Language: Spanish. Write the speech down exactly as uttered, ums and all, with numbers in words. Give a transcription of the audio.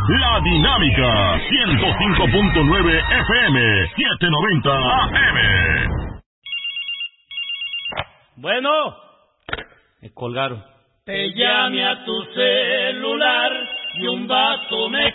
La Dinámica, ciento cinco punto nueve F M, setecientos noventa A M. Bueno, me colgaron. Te llame a tu celular y un vato me